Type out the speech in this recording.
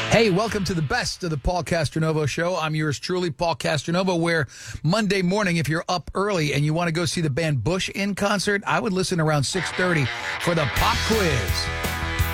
Hey, welcome to the best of the Paul Castronovo Show. I'm yours truly, Paul Castronovo, where Monday morning, if you're up early and you want to go see the band Bush in concert, I would listen around 6:30 for the pop quiz.